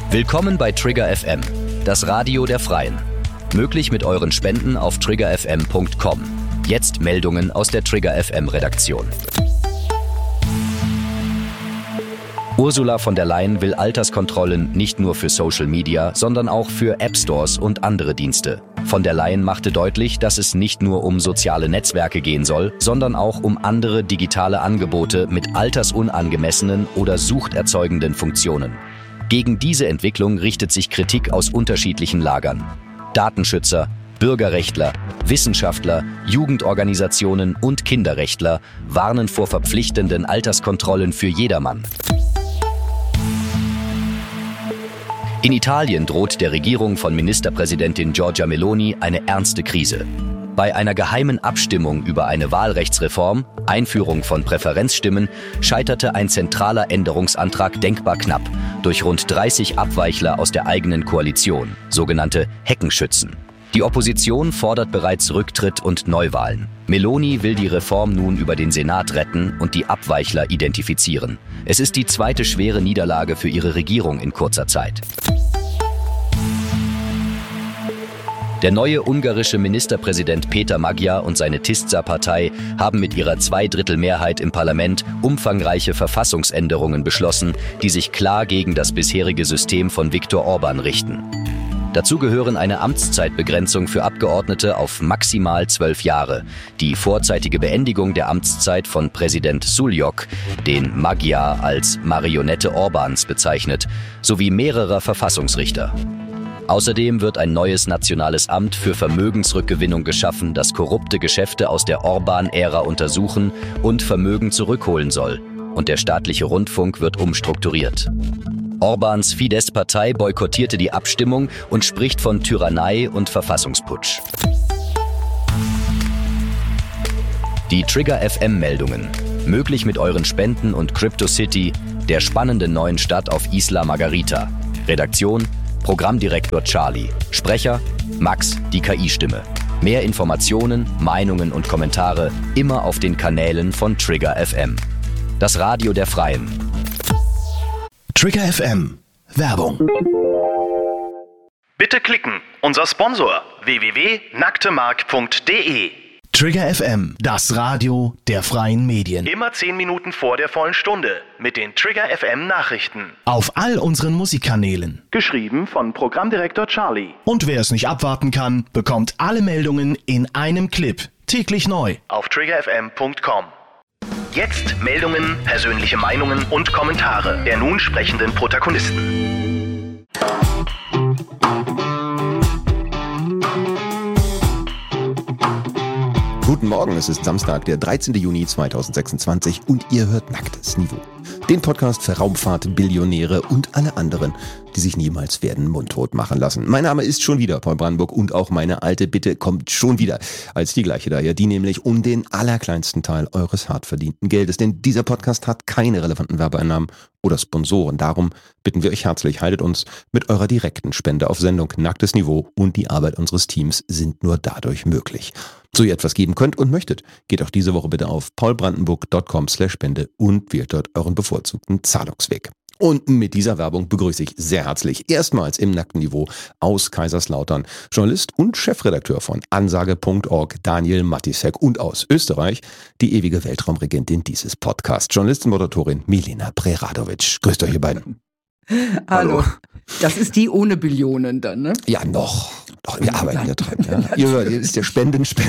Willkommen bei Trigger FM, das Radio der Freien. Möglich mit euren Spenden auf triggerfm.com. Jetzt Meldungen aus der Trigger FM Redaktion. Ursula von der Leyen will Alterskontrollen nicht nur für Social Media, sondern auch für App Stores und andere Dienste. Von der Leyen machte deutlich, dass es nicht nur um soziale Netzwerke gehen soll, sondern auch um andere digitale Angebote mit altersunangemessenen oder suchterzeugenden Funktionen. Gegen diese Entwicklung richtet sich Kritik aus unterschiedlichen Lagern. Datenschützer, Bürgerrechtler, Wissenschaftler, Jugendorganisationen und Kinderrechtler warnen vor verpflichtenden Alterskontrollen für jedermann. In Italien droht der Regierung von Ministerpräsidentin Giorgia Meloni eine ernste Krise. Bei einer geheimen Abstimmung über eine Wahlrechtsreform, Einführung von Präferenzstimmen, scheiterte ein zentraler Änderungsantrag denkbar knapp durch rund 30 Abweichler aus der eigenen Koalition, sogenannte Heckenschützen. Die Opposition fordert bereits Rücktritt und Neuwahlen. Meloni will die Reform nun über den Senat retten und die Abweichler identifizieren. Es ist die zweite schwere Niederlage für ihre Regierung in kurzer Zeit. Der neue ungarische Ministerpräsident Peter Magyar und seine Tisza-Partei haben mit ihrer Zweidrittelmehrheit im Parlament umfangreiche Verfassungsänderungen beschlossen, die sich klar gegen das bisherige System von Viktor Orbán richten. Dazu gehören eine Amtszeitbegrenzung für Abgeordnete auf maximal 12 Jahre, die vorzeitige Beendigung der Amtszeit von Präsident Suljók, den Magyar als Marionette Orbáns bezeichnet, sowie mehrerer Verfassungsrichter. Außerdem wird ein neues nationales Amt für Vermögensrückgewinnung geschaffen, das korrupte Geschäfte aus der Orbán-Ära untersuchen und Vermögen zurückholen soll. Und der staatliche Rundfunk wird umstrukturiert. Orbáns Fidesz-Partei boykottierte die Abstimmung und spricht von Tyrannei und Verfassungsputsch. Die Trigger FM-Meldungen. Möglich mit euren Spenden und CryptoCity, der spannenden neuen Stadt auf Isla Margarita. Redaktion: Programmdirektor Charlie. Sprecher: Max, die KI-Stimme. Mehr Informationen, Meinungen und Kommentare immer auf den Kanälen von Trigger FM. Das Radio der Freien. Trigger FM. Werbung. Bitte klicken. Unser Sponsor www.nacktemark.de. Trigger FM, das Radio der freien Medien. Immer 10 Minuten vor der vollen Stunde mit den Trigger FM Nachrichten. Auf all unseren Musikkanälen. Geschrieben von Programmdirektor Charlie. Und wer es nicht abwarten kann, bekommt alle Meldungen in einem Clip. Täglich neu. Auf triggerfm.com. Jetzt Meldungen, persönliche Meinungen und Kommentare der nun sprechenden Protagonisten. Guten Morgen, es ist Samstag, der 13. Juni 2026 und ihr hört Nacktes Niveau. Den Podcast für Raumfahrt-Billionäre und alle anderen, die sich niemals werden mundtot machen lassen. Mein Name ist schon wieder Paul Brandenburg und auch meine alte Bitte kommt schon wieder als die gleiche daher, die nämlich um den allerkleinsten Teil eures hart verdienten Geldes. Denn dieser Podcast hat keine relevanten Werbeeinnahmen oder Sponsoren. Darum bitten wir euch herzlich, haltet uns mit eurer direkten Spende auf Sendung. Nacktes Niveau und die Arbeit unseres Teams sind nur dadurch möglich. So ihr etwas geben könnt und möchtet, geht auch diese Woche bitte auf paulbrandenburg.com/Spende und wählt dort euren bevorzugten Zahlungsweg. Und mit dieser Werbung begrüße ich sehr herzlich erstmals im Nackten Niveau aus Kaiserslautern Journalist und Chefredakteur von Ansage.org Daniel Matisek und aus Österreich die ewige Weltraumregentin dieses Podcasts, Journalistin und Moderatorin Milena Preradovic. Grüßt euch ihr beiden. Hallo. Das ist die ohne Billionen dann, ne? Ja, noch. Doch, wir arbeiten ja dran. Ja. Ihr hört, ihr ist ja Spenden. Für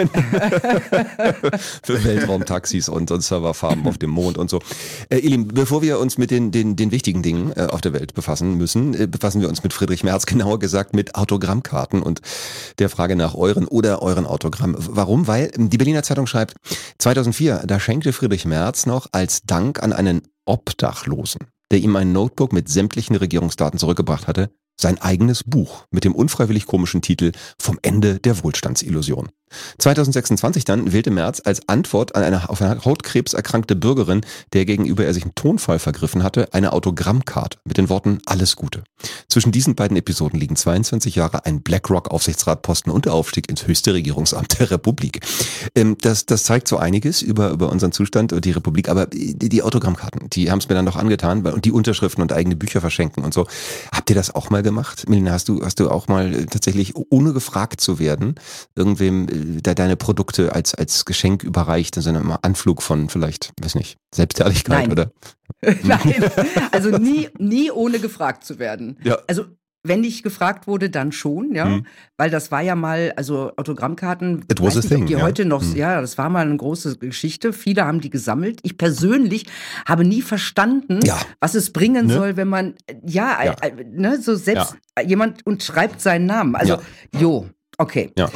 Weltraumtaxis und Serverfarmen auf dem Mond und so. Ihr Lieben, bevor wir uns mit den wichtigen Dingen auf der Welt befassen müssen, befassen wir uns mit Friedrich Merz, genauer gesagt mit Autogrammkarten und der Frage nach euren Autogramm. Warum? Weil die Berliner Zeitung schreibt, 2004, da schenkte Friedrich Merz noch als Dank an einen Obdachlosen, der ihm ein Notebook mit sämtlichen Regierungsdaten zurückgebracht hatte, sein eigenes Buch mit dem unfreiwillig komischen Titel Vom Ende der Wohlstandsillusion. 2026 dann wählte Merz als Antwort an auf eine Hautkrebs erkrankte Bürgerin, der gegenüber er sich im Tonfall vergriffen hatte, eine Autogrammkarte mit den Worten Alles Gute. Zwischen diesen beiden Episoden liegen 22 Jahre, ein BlackRock-Aufsichtsratposten und der Aufstieg ins höchste Regierungsamt der Republik. Das zeigt so einiges über unseren Zustand und die Republik, aber die Autogrammkarten, die haben es mir dann noch angetan und die Unterschriften und eigene Bücher verschenken und so. Habt ihr das auch mal gemacht? Melina, hast du auch mal tatsächlich, ohne gefragt zu werden, irgendwem deine Produkte als Geschenk überreicht, in so einem Anflug von vielleicht, weiß nicht, Selbstehrlichkeit? Nein. Oder? Nein, also nie ohne gefragt zu werden. Ja. Also wenn ich gefragt wurde, dann schon, ja, weil das war ja mal, also Autogrammkarten, It was a thing, ob die ja. heute noch, ja, das war mal eine große Geschichte, viele haben die gesammelt. Ich persönlich habe nie verstanden, was es bringen soll, wenn man, so selbst jemand und schreibt seinen Namen, also, okay. Ja.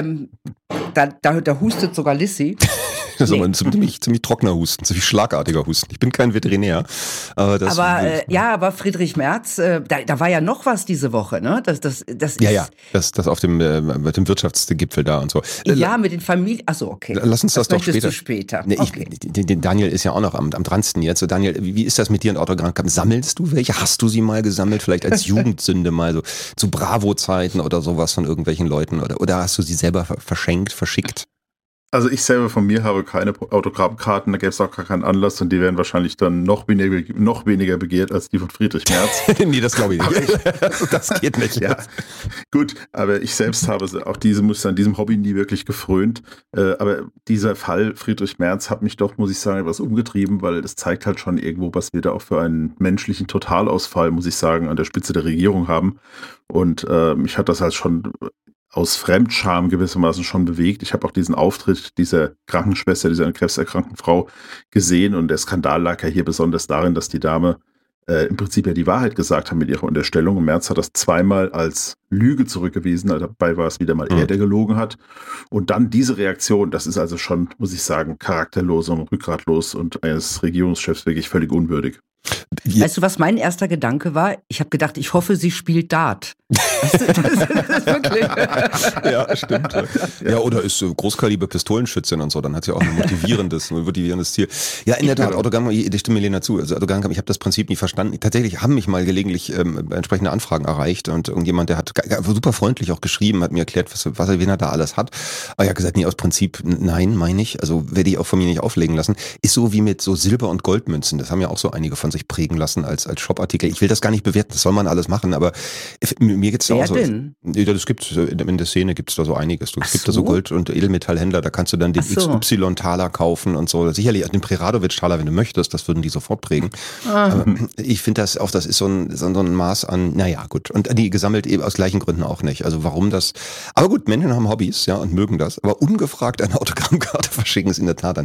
Da hustet sogar Lissy. Das ist aber ein ziemlich trockener Husten, ziemlich schlagartiger Husten. Ich bin kein Veterinär. Aber Friedrich Merz, da war ja noch was diese Woche, ne? Das auf dem Wirtschaftsgipfel da und so. Ja, mit den Familien. Achso, okay. Lass uns das doch später. Nee, okay. Den Daniel ist ja auch noch am dransten jetzt. So, Daniel, wie ist das mit dir und Autogrammkarten? Sammelst du welche? Hast du sie mal gesammelt? Vielleicht als Jugendsünde mal so zu Bravo-Zeiten oder sowas von irgendwelchen Leuten? Oder hast du sie selber verschickt? Also ich selber von mir habe keine Autogrammkarten, da gäbe es auch gar keinen Anlass und die werden wahrscheinlich dann noch weniger begehrt als die von Friedrich Merz. Nee, das glaube ich nicht. Das geht nicht. Ja, gut, aber ich selbst habe auch diesem Hobby nie wirklich gefrönt. Aber dieser Fall Friedrich Merz hat mich doch, muss ich sagen, etwas umgetrieben, weil das zeigt halt schon irgendwo, was wir da auch für einen menschlichen Totalausfall, muss ich sagen, an der Spitze der Regierung haben. Und mich hat das halt schon aus Fremdscham gewissermaßen schon bewegt. Ich habe auch diesen Auftritt dieser Krankenschwester, dieser krebserkrankten Frau gesehen und der Skandal lag ja hier besonders darin, dass die Dame im Prinzip ja die Wahrheit gesagt hat mit ihrer Unterstellung und Merz hat das zweimal als Lüge zurückgewiesen, also dabei war es wieder mal er, der gelogen hat und dann diese Reaktion, das ist also schon, muss ich sagen, charakterlos und rückgratlos und eines Regierungschefs wirklich völlig unwürdig. Weißt du, was mein erster Gedanke war? Ich habe gedacht, ich hoffe, sie spielt Dart. Das ist wirklich. Ja, stimmt. Ja, oder ist Großkaliber-Pistolenschützin und so, dann hat sie auch ein motivierendes Ziel. Ja, in der Tat, Autogramm, ich stimme Melina zu. Also Autogramm, ich habe das Prinzip nie verstanden. Tatsächlich haben mich mal gelegentlich entsprechende Anfragen erreicht und irgendjemand, der hat super freundlich auch geschrieben, hat mir erklärt, wen er da alles hat. Aber ich habe gesagt, nee, aus Prinzip, nein, meine ich. Also werde ich auch von mir nicht auflegen lassen. Ist so wie mit so Silber- und Goldmünzen. Das haben ja auch so einige von sich prägen lassen als Shopartikel. Ich will das gar nicht bewerten, das soll man alles machen, aber mir geht's da auch so. Denn? Das gibt's in der Szene gibt's da so einiges. Es gibt da so Gold- und Edelmetallhändler, da kannst du dann den XY-Taler kaufen und so. Sicherlich den Preradovic-Taler, wenn du möchtest, das würden die sofort prägen. Aber ich finde das ist so ein Maß an, naja, gut. Und die gesammelt eben aus gleichen Gründen auch nicht. Also warum das? Aber gut, Menschen haben Hobbys, ja, und mögen das. Aber ungefragt eine Autogrammkarte verschicken ist in der Tat ein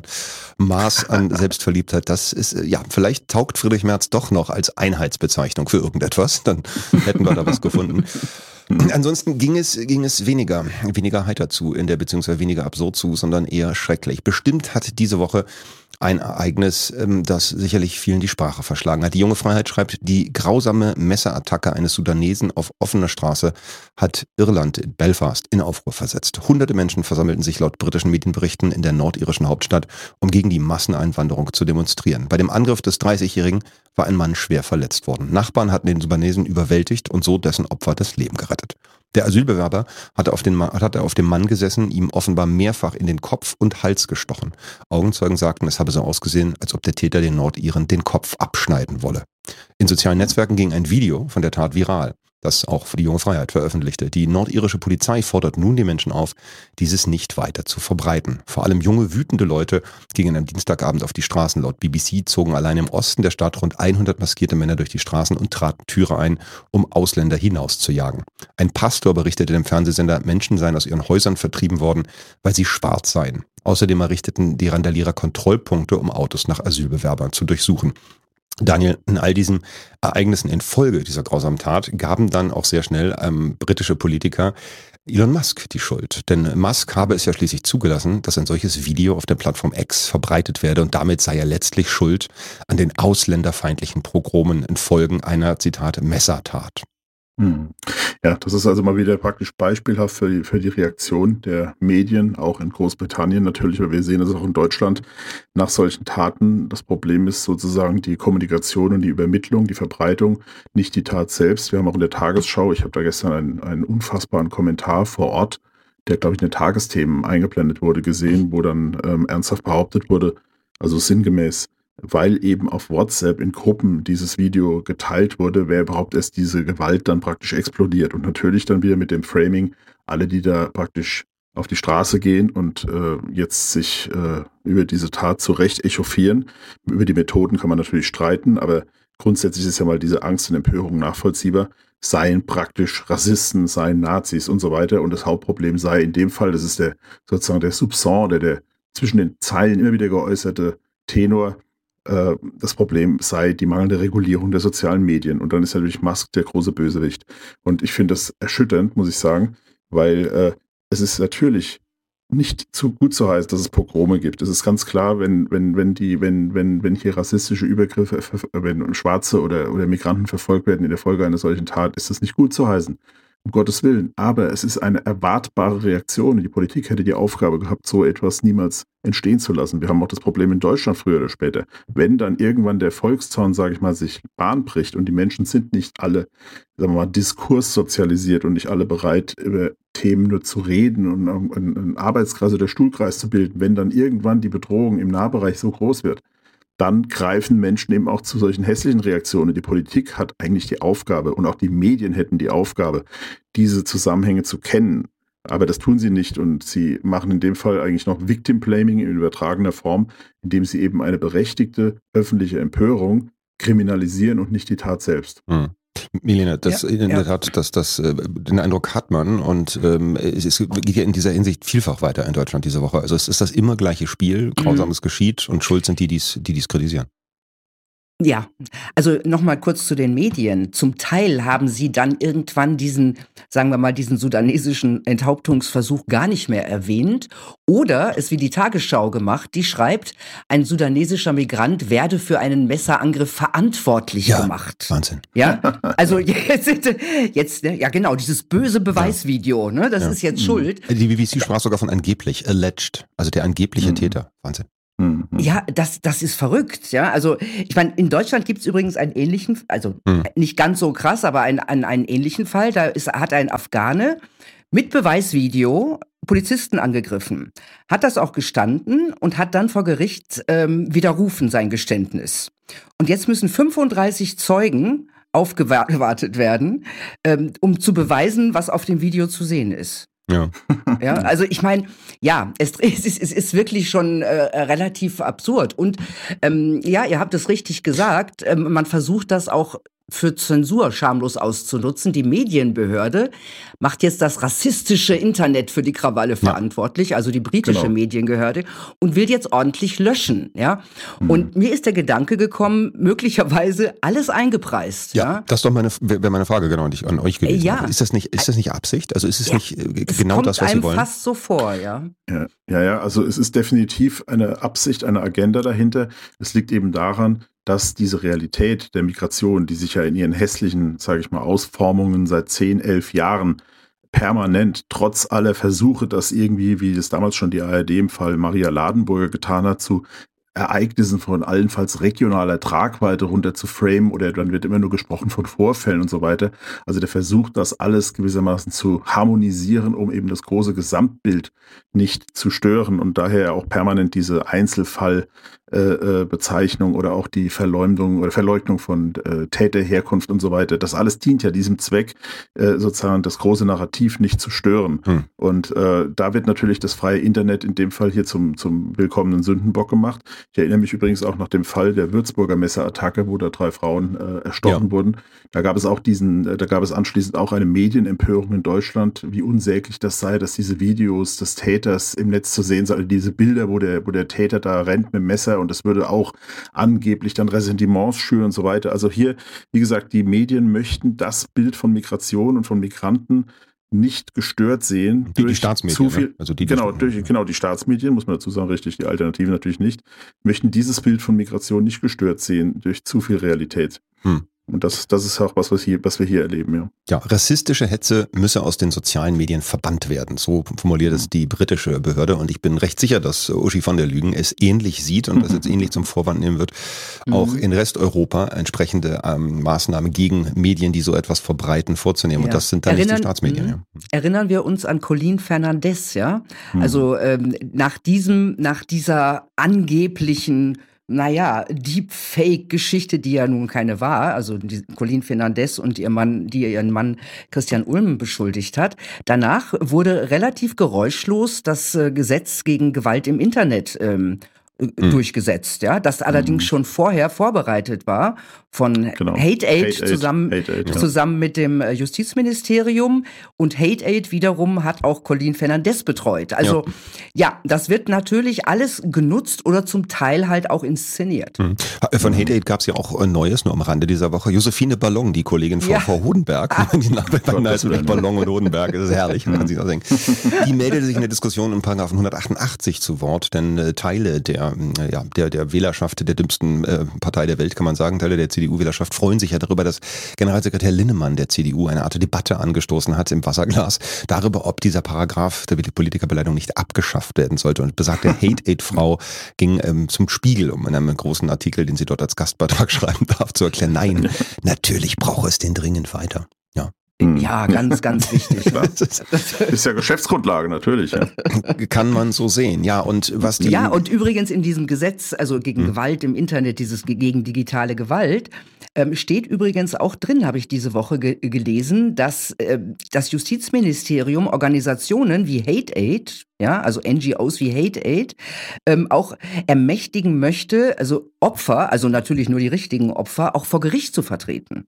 Maß an Selbstverliebtheit. Das ist, vielleicht taugt Friedrich Merz doch noch als Einheitsbezeichnung für irgendetwas. Dann hätten wir da was gefunden. Ansonsten ging es weniger heiter zu beziehungsweise weniger absurd zu, sondern eher schrecklich. Bestimmt hat diese Woche ein Ereignis, das sicherlich vielen die Sprache verschlagen hat. Die Junge Freiheit schreibt, die grausame Messerattacke eines Sudanesen auf offener Straße hat Irland in Belfast in Aufruhr versetzt. Hunderte Menschen versammelten sich laut britischen Medienberichten in der nordirischen Hauptstadt, um gegen die Masseneinwanderung zu demonstrieren. Bei dem Angriff des 30-Jährigen war ein Mann schwer verletzt worden. Nachbarn hatten den Sudanesen überwältigt und so dessen Opfer das Leben gerettet. Der Asylbewerber hatte auf dem Mann gesessen, ihm offenbar mehrfach in den Kopf und Hals gestochen. Augenzeugen sagten, es habe so ausgesehen, als ob der Täter den Nordiren den Kopf abschneiden wolle. In sozialen Netzwerken ging ein Video von der Tat viral, das auch für die Junge Freiheit veröffentlichte. Die nordirische Polizei fordert nun die Menschen auf, dieses nicht weiter zu verbreiten. Vor allem junge, wütende Leute gingen am Dienstagabend auf die Straßen. Laut BBC zogen allein im Osten der Stadt rund 100 maskierte Männer durch die Straßen und traten Türe ein, um Ausländer hinauszujagen. Ein Pastor berichtete dem Fernsehsender, Menschen seien aus ihren Häusern vertrieben worden, weil sie schwarz seien. Außerdem errichteten die Randalierer Kontrollpunkte, um Autos nach Asylbewerbern zu durchsuchen. Daniel, in all diesen Ereignissen in Folge dieser grausamen Tat gaben dann auch sehr schnell britische Politiker Elon Musk die Schuld. Denn Musk habe es ja schließlich zugelassen, dass ein solches Video auf der Plattform X verbreitet werde und damit sei er letztlich schuld an den ausländerfeindlichen Pogromen infolge einer, Zitat, Messertat. Ja, das ist also mal wieder praktisch beispielhaft für die Reaktion der Medien, auch in Großbritannien natürlich, aber wir sehen es auch in Deutschland nach solchen Taten. Das Problem ist sozusagen die Kommunikation und die Übermittlung, die Verbreitung, nicht die Tat selbst. Wir haben auch in der Tagesschau, ich habe da gestern einen unfassbaren Kommentar vor Ort, der, glaube ich, in den Tagesthemen eingeblendet wurde, gesehen, wo dann ernsthaft behauptet wurde, also sinngemäß, weil eben auf WhatsApp in Gruppen dieses Video geteilt wurde, wäre überhaupt erst diese Gewalt dann praktisch explodiert. Und natürlich dann wieder mit dem Framing, alle, die da praktisch auf die Straße gehen und jetzt sich über diese Tat zu Recht echauffieren. Über die Methoden kann man natürlich streiten, aber grundsätzlich ist ja mal diese Angst und Empörung nachvollziehbar, seien praktisch Rassisten, seien Nazis und so weiter. Und das Hauptproblem sei in dem Fall, das ist sozusagen der Soupçon, der zwischen den Zeilen immer wieder geäußerte Tenor, das Problem sei die mangelnde Regulierung der sozialen Medien. Und dann ist natürlich Musk der große Bösewicht. Und ich finde das erschütternd, muss ich sagen, weil es ist natürlich nicht zu gut zu heißen, dass es Pogrome gibt. Es ist ganz klar, wenn hier rassistische Übergriffe, wenn Schwarze oder Migranten verfolgt werden in der Folge einer solchen Tat, ist das nicht gut zu heißen. Um Gottes Willen. Aber es ist eine erwartbare Reaktion. Die Politik hätte die Aufgabe gehabt, so etwas niemals entstehen zu lassen. Wir haben auch das Problem in Deutschland früher oder später. Wenn dann irgendwann der Volkszorn, sage ich mal, sich Bahn bricht und die Menschen sind nicht alle, sagen wir mal, diskurssozialisiert und nicht alle bereit, über Themen nur zu reden und einen Arbeitskreis oder Stuhlkreis zu bilden, wenn dann irgendwann die Bedrohung im Nahbereich so groß wird, dann greifen Menschen eben auch zu solchen hässlichen Reaktionen. Die Politik hat eigentlich die Aufgabe und auch die Medien hätten die Aufgabe, diese Zusammenhänge zu kennen. Aber das tun sie nicht und sie machen in dem Fall eigentlich noch Victim Blaming in übertragener Form, indem sie eben eine berechtigte öffentliche Empörung kriminalisieren und nicht die Tat selbst. Milena, in der Tat, den Eindruck hat man und es geht ja in dieser Hinsicht vielfach weiter in Deutschland diese Woche. Also es ist das immer gleiche Spiel, Grausames geschieht und schuld sind die dies kritisieren. Ja, also nochmal kurz zu den Medien. Zum Teil haben sie dann irgendwann diesen sudanesischen Enthauptungsversuch gar nicht mehr erwähnt oder es wie die Tagesschau gemacht, die schreibt, ein sudanesischer Migrant werde für einen Messerangriff verantwortlich gemacht. Wahnsinn. Ja, also jetzt, ja genau, dieses böse Beweisvideo, ne, das ist jetzt Schuld. Die BBC sprach sogar von angeblich, alleged, also der angebliche Täter. Wahnsinn. Ja, das ist verrückt, ja. Also, ich meine, in Deutschland gibt es übrigens einen ähnlichen, also nicht ganz so krass, aber einen ähnlichen Fall. Hat ein Afghane mit Beweisvideo Polizisten angegriffen, hat das auch gestanden und hat dann vor Gericht widerrufen sein Geständnis. Und jetzt müssen 35 Zeugen aufgewartet werden, um zu beweisen, was auf dem Video zu sehen ist. Ja. Ja, also ich meine, ja, es ist wirklich schon relativ absurd. Und ihr habt es richtig gesagt, man versucht das auch für Zensur schamlos auszunutzen. Die Medienbehörde macht jetzt das rassistische Internet für die Krawalle verantwortlich, also die britische Medienbehörde, und will jetzt ordentlich löschen. Ja? Und mir ist der Gedanke gekommen, möglicherweise alles eingepreist. Ja, das wäre meine Frage genau an euch gewesen. Ja. Ist das nicht Absicht? Also ist es nicht genau das, was Sie wollen? Es kommt einem fast so vor, ja. Ja, also es ist definitiv eine Absicht, eine Agenda dahinter. Es liegt eben daran, dass diese Realität der Migration, die sich ja in ihren hässlichen, sage ich mal, Ausformungen seit 10, 11 Jahren permanent, trotz aller Versuche, das irgendwie, wie das damals schon die ARD im Fall Maria Ladenburger getan hat, zu Ereignissen von allenfalls regionaler Tragweite runter zu framen, oder dann wird immer nur gesprochen von Vorfällen und so weiter. Also der Versuch, das alles gewissermaßen zu harmonisieren, um eben das große Gesamtbild nicht zu stören und daher auch permanent diese Einzelfallbezeichnung oder auch die Verleumdung oder Verleugnung von Täterherkunft und so weiter. Das alles dient ja diesem Zweck, sozusagen das große Narrativ nicht zu stören. Und da wird natürlich das freie Internet in dem Fall hier zum willkommenen Sündenbock gemacht. Ich erinnere mich übrigens auch nach dem Fall der Würzburger Messerattacke, wo da 3 Frauen erstochen wurden. Da gab es anschließend auch eine Medienempörung in Deutschland, wie unsäglich das sei, dass diese Videos des Täters im Netz zu sehen sind, also diese Bilder, wo der Täter da rennt mit dem Messer, und das würde auch angeblich dann Ressentiments schüren und so weiter. Also hier, wie gesagt, die Medien möchten das Bild von Migration und von Migranten nicht gestört sehen. Die Staatsmedien. Zu viel, ne? Also die Staatsmedien, muss man dazu sagen, richtig, die Alternativen natürlich nicht, möchten dieses Bild von Migration nicht gestört sehen durch zu viel Realität. Und das ist auch was wir hier erleben, ja. Ja, rassistische Hetze müsse aus den sozialen Medien verbannt werden. So formuliert es die britische Behörde. Und ich bin recht sicher, dass Uschi von der Lügen es ähnlich sieht und das jetzt ähnlich zum Vorwand nehmen wird, auch in Resteuropa entsprechende Maßnahmen gegen Medien, die so etwas verbreiten, vorzunehmen. Ja. Und das sind dann nicht die Staatsmedien. Ja. Erinnern wir uns an Colin Fernandes, ja? Also nach dieser angeblichen Deepfake-Geschichte, die ja nun keine war, also Colin Fernandes und ihren Mann Christian Ulm beschuldigt hat. Danach wurde relativ geräuschlos das Gesetz gegen Gewalt im Internet durchgesetzt, ja, das allerdings schon vorher vorbereitet war von Hate Aid zusammen mit dem Justizministerium, und Hate Aid wiederum hat auch Colin Fernandes betreut. Also das wird natürlich alles genutzt oder zum Teil halt auch inszeniert. Von Hate Aid gab es ja auch Neues, nur am Rande dieser Woche. Josephine Ballon, die Kollegin von Frau Hodenberg, die Nachbarn heißt mit Ballon und Hodenberg, das ist herrlich, man kann sich auch denken. Die meldete sich in der Diskussion in Paragraphen 188 zu Wort, denn Teile der Wählerschaft der dümmsten Partei der Welt, kann man sagen, Teile der CDU-Wählerschaft freuen sich ja darüber, dass Generalsekretär Linnemann der CDU eine Art Debatte angestoßen hat im Wasserglas darüber, ob dieser Paragraph der Politikerbeleidigung nicht abgeschafft werden sollte. Und besagte Hate-Aid-Frau ging zum Spiegel, um in einem großen Artikel, den sie dort als Gastbeitrag schreiben darf, zu erklären, nein, natürlich braucht es den dringend weiter. Ja. Ja, ganz, ganz wichtig. Das ist ja Geschäftsgrundlage, natürlich. Ja. Kann man so sehen, ja. Und was die und übrigens in diesem Gesetz, also gegen Gewalt im Internet, dieses gegen digitale Gewalt, steht übrigens auch drin, habe ich diese Woche gelesen, dass das Justizministerium Organisationen wie Hate Aid, ja, also NGOs wie Hate Aid, auch ermächtigen möchte, also Opfer, also natürlich nur die richtigen Opfer, auch vor Gericht zu vertreten.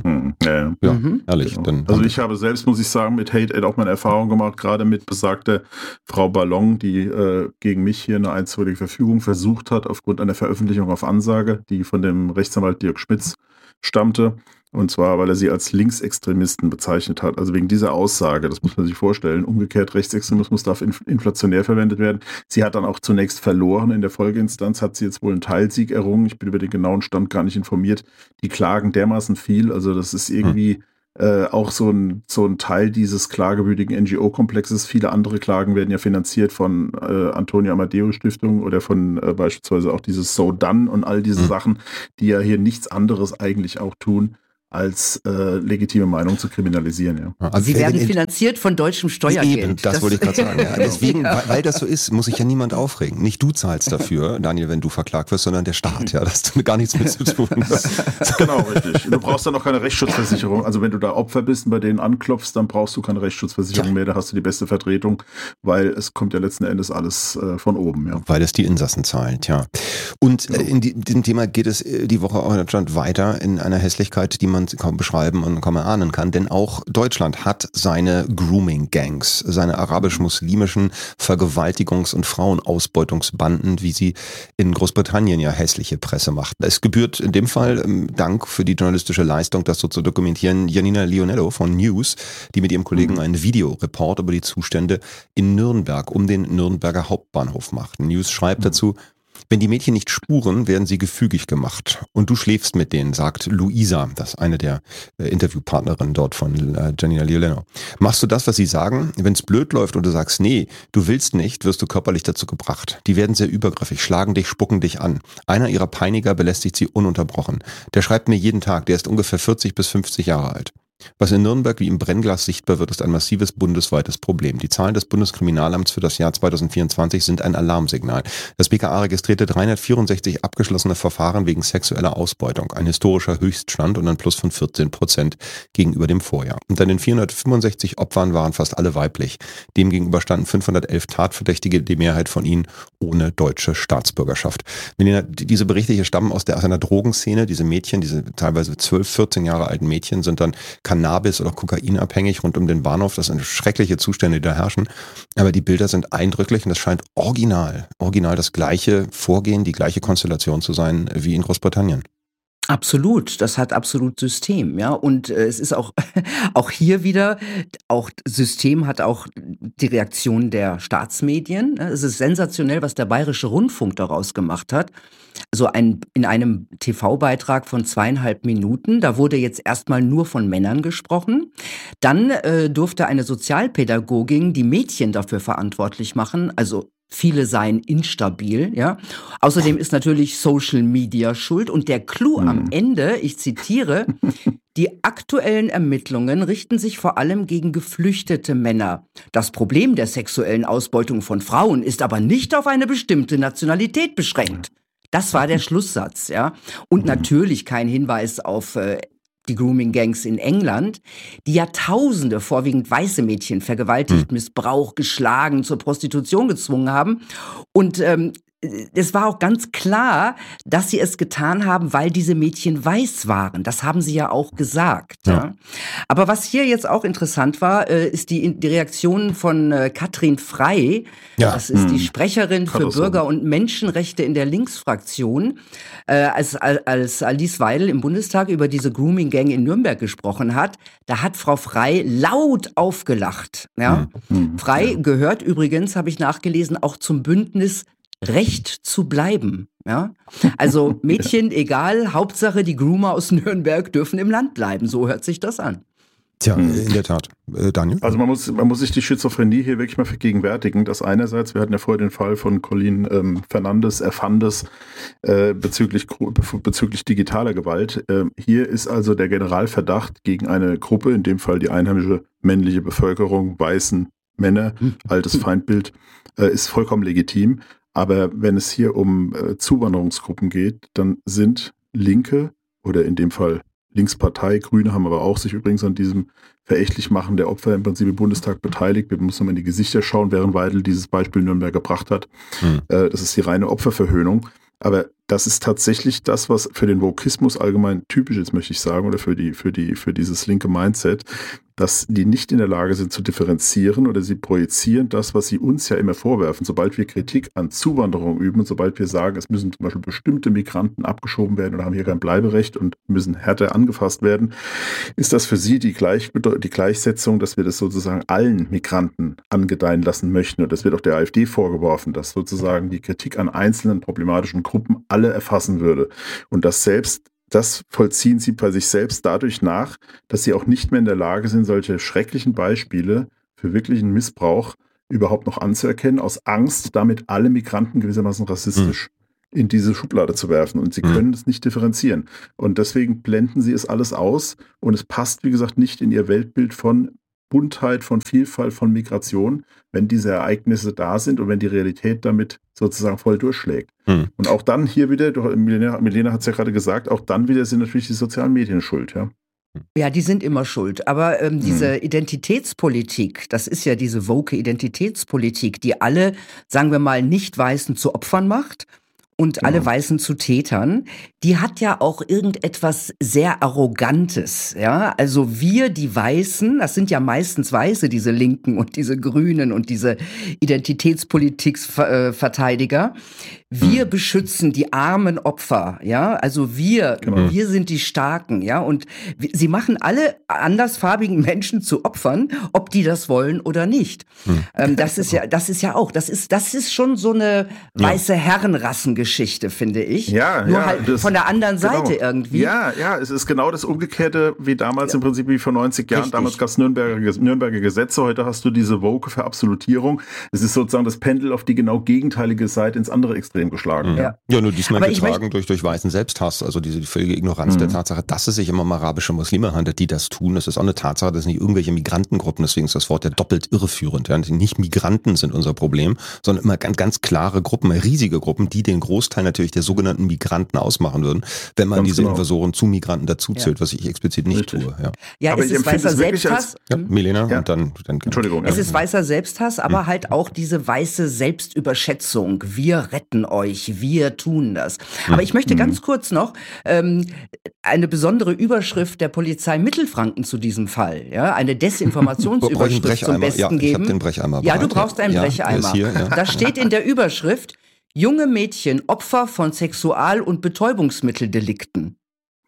Ehrlich. Also ich habe selbst, muss ich sagen, mit Hate Aid auch meine Erfahrung gemacht, gerade mit besagter Frau Ballon, die gegen mich hier eine einstweilige Verfügung versucht hat, aufgrund einer Veröffentlichung auf Ansage, die von dem Rechtsanwalt Dirk Schmitz stammte. Und zwar, weil er sie als Linksextremisten bezeichnet hat. Also wegen dieser Aussage, das muss man sich vorstellen. Umgekehrt, Rechtsextremismus darf inflationär verwendet werden. Sie hat dann auch zunächst verloren. In der Folgeinstanz hat sie jetzt wohl einen Teilsieg errungen. Ich bin über den genauen Stand gar nicht informiert. Die klagen dermaßen viel. Also das ist irgendwie auch so ein Teil dieses klagewürdigen NGO-Komplexes. Viele andere Klagen werden ja finanziert von Antonio Amadeo Stiftung oder von beispielsweise auch dieses So Done und all diese Sachen, die ja hier nichts anderes eigentlich auch tun, als legitime Meinung zu kriminalisieren. Ja. Also sie werden finanziert von deutschem Steuergeld. Eben, das wollte ich gerade sagen. Ja. Deswegen, weil das so ist, muss sich ja niemand aufregen. Nicht du zahlst dafür, Daniel, wenn du verklagt wirst, sondern der Staat. Ja, das hat gar nichts mit zu tun. Genau, richtig. Du brauchst dann auch keine Rechtsschutzversicherung. Also wenn du da Opfer bist und bei denen anklopfst, dann brauchst du keine Rechtsschutzversicherung mehr. Da hast du die beste Vertretung, weil es kommt ja letzten Endes alles von oben. Ja. Weil es die Insassen zahlt, ja. Und in diesem Thema geht es die Woche auch in Deutschland weiter in einer Hässlichkeit, die man kaum beschreiben und kaum erahnen kann, denn auch Deutschland hat seine Grooming-Gangs, seine arabisch-muslimischen Vergewaltigungs- und Frauenausbeutungsbanden, wie sie in Großbritannien ja hässliche Presse machten. Es gebührt in dem Fall Dank für die journalistische Leistung, das so zu dokumentieren, Janina Lionello von News, die mit ihrem Kollegen einen Videoreport über die Zustände in Nürnberg um den Nürnberger Hauptbahnhof macht. News schreibt dazu: Wenn die Mädchen nicht spuren, werden sie gefügig gemacht. Und du schläfst mit denen, sagt Luisa, das ist eine der Interviewpartnerinnen dort von Janina Lionello. Machst du das, was sie sagen? Wenn es blöd läuft und du sagst, nee, du willst nicht, wirst du körperlich dazu gebracht. Die werden sehr übergriffig, schlagen dich, spucken dich an. Einer ihrer Peiniger belästigt sie ununterbrochen. Der schreibt mir jeden Tag, der ist ungefähr 40 bis 50 Jahre alt. Was in Nürnberg wie im Brennglas sichtbar wird, ist ein massives bundesweites Problem. Die Zahlen des Bundeskriminalamts für das Jahr 2024 sind ein Alarmsignal. Das BKA registrierte 364 abgeschlossene Verfahren wegen sexueller Ausbeutung, ein historischer Höchststand und ein Plus von 14% gegenüber dem Vorjahr. Unter den 465 Opfern waren fast alle weiblich. Demgegenüber standen 511 Tatverdächtige, die Mehrheit von ihnen ohne deutsche Staatsbürgerschaft. Diese Berichte hier stammen aus einer Drogenszene. Diese Mädchen, diese teilweise 12, 14 Jahre alten Mädchen sind dann Cannabis- oder Kokainabhängig rund um den Bahnhof. Das sind schreckliche Zustände, die da herrschen. Aber die Bilder sind eindrücklich und das scheint original das gleiche Vorgehen, die gleiche Konstellation zu sein wie in Großbritannien. Absolut, das hat absolut System, ja. Und es ist auch hier wieder, auch System hat auch die Reaktion der Staatsmedien. Es ist sensationell, was der Bayerische Rundfunk daraus gemacht hat. Also in einem TV-Beitrag von 2,5 Minuten, da wurde jetzt erstmal nur von Männern gesprochen. Dann durfte eine Sozialpädagogin die Mädchen dafür verantwortlich machen, also viele seien instabil, ja. Außerdem ist natürlich Social Media schuld und der Clou am Ende, ich zitiere, die aktuellen Ermittlungen richten sich vor allem gegen geflüchtete Männer. Das Problem der sexuellen Ausbeutung von Frauen ist aber nicht auf eine bestimmte Nationalität beschränkt. Das war der Schlusssatz, ja. Und natürlich kein Hinweis auf die Grooming-Gangs in England, die ja Tausende, vorwiegend weiße Mädchen, vergewaltigt, missbraucht, geschlagen, zur Prostitution gezwungen haben. Und es war auch ganz klar, dass sie es getan haben, weil diese Mädchen weiß waren. Das haben sie ja auch gesagt. Ja. Aber was hier jetzt auch interessant war, ist die Reaktion von Katrin Frey. Ja. Das ist die Sprecherin für Bürger- und Menschenrechte in der Linksfraktion. Als Alice Weidel im Bundestag über diese Grooming-Gang in Nürnberg gesprochen hat, da hat Frau Frey laut aufgelacht. Ja? Frey gehört übrigens, habe ich nachgelesen, auch zum Bündnis Recht zu bleiben. Ja? Also Mädchen, egal, Hauptsache die Groomer aus Nürnberg dürfen im Land bleiben. So hört sich das an. Tja, in der Tat. Daniel? Also man muss sich die Schizophrenie hier wirklich mal vergegenwärtigen, dass einerseits, wir hatten ja vorher den Fall von Colin Fernandes bezüglich digitaler Gewalt. Hier ist also der Generalverdacht gegen eine Gruppe, in dem Fall die einheimische männliche Bevölkerung, weißen Männer, altes Feindbild, ist vollkommen legitim. Aber wenn es hier um Zuwanderungsgruppen geht, dann sind Linke oder in dem Fall Linkspartei, Grüne haben aber auch sich übrigens an diesem Verächtlichmachen der Opfer im Prinzip im Bundestag beteiligt. Wir müssen mal in die Gesichter schauen, während Weidel dieses Beispiel Nürnberg gebracht hat. Das ist die reine Opferverhöhnung. Aber das ist tatsächlich das, was für den Wokismus allgemein typisch ist, möchte ich sagen, oder für dieses linke Mindset, dass die nicht in der Lage sind zu differenzieren oder sie projizieren das, was sie uns ja immer vorwerfen. Sobald wir Kritik an Zuwanderung üben und sobald wir sagen, es müssen zum Beispiel bestimmte Migranten abgeschoben werden oder haben hier kein Bleiberecht und müssen härter angefasst werden, ist das für sie die Gleichsetzung, dass wir das sozusagen allen Migranten angedeihen lassen möchten. Und das wird auch der AfD vorgeworfen, dass sozusagen die Kritik an einzelnen problematischen Gruppen alle erfassen würde. Und das vollziehen sie bei sich selbst dadurch nach, dass sie auch nicht mehr in der Lage sind, solche schrecklichen Beispiele für wirklichen Missbrauch überhaupt noch anzuerkennen, aus Angst, damit alle Migranten gewissermaßen rassistisch in diese Schublade zu werfen. Und sie können es nicht differenzieren. Und deswegen blenden sie es alles aus. Und es passt, wie gesagt, nicht in ihr Weltbild von Buntheit, von Vielfalt, von Migration, wenn diese Ereignisse da sind und wenn die Realität damit sozusagen voll durchschlägt. Und auch dann hier wieder, Milena hat es ja gerade gesagt, auch dann wieder sind natürlich die sozialen Medien schuld. Ja, ja, die sind immer schuld. Aber diese Identitätspolitik, das ist ja diese woke Identitätspolitik, die alle, sagen wir mal, Nicht-Weißen zu Opfern macht und alle Weißen zu Tätern, die hat ja auch irgendetwas sehr Arrogantes, ja. Also wir, die Weißen, das sind ja meistens Weiße, diese Linken und diese Grünen und diese Identitätspolitik-Verteidiger. Wir beschützen die armen Opfer, ja. Also wir sind die Starken, ja. Und sie machen alle andersfarbigen Menschen zu Opfern, ob die das wollen oder nicht. Das ist schon so eine weiße Herrenrassengeschichte, finde ich. Ja, nur halt von der anderen Seite irgendwie. Ja, es ist genau das Umgekehrte wie damals im Prinzip wie vor 90 Jahren. Richtig. Damals gab es Nürnberger Gesetze, heute hast du diese woke Verabsolutierung. Es ist sozusagen das Pendel auf die genau gegenteilige Seite ins andere Extrem geschlagen. Ja, nur diesmal getragen durch weißen Selbsthass, also die völlige Ignoranz der Tatsache, dass es sich immer um arabische Muslime handelt, die das tun. Das ist auch eine Tatsache, das sind nicht irgendwelche Migrantengruppen, deswegen ist das Wort ja doppelt irreführend. Ja. Nicht Migranten sind unser Problem, sondern immer ganz, ganz klare Gruppen, riesige Gruppen, die den Großteil natürlich der sogenannten Migranten ausmachen würden, wenn man diese Invasoren zu Migranten dazuzählt, was ich explizit nicht tue. Ja, es ist weißer Selbsthass. Milena, und dann Entschuldigung. Es ist weißer Selbsthass, aber halt auch diese weiße Selbstüberschätzung. Wir retten euch, wir tun das. Aber ich möchte ganz kurz noch eine besondere Überschrift der Polizei Mittelfranken zu diesem Fall, eine Desinformationsüberschrift zum Besten geben. Ich habe den Brecheimer. Ja, du brauchst einen Brecheimer. Da steht in der Überschrift: Junge Mädchen Opfer von Sexual- und Betäubungsmitteldelikten.